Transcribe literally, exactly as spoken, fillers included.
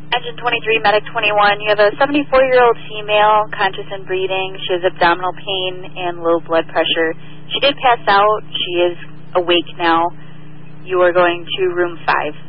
Engine twenty-three, Medic twenty-one. You have a seventy-four-year-old female, conscious and breathing. She has abdominal pain and low blood pressure. She did pass out. She is awake now. You are going to room five.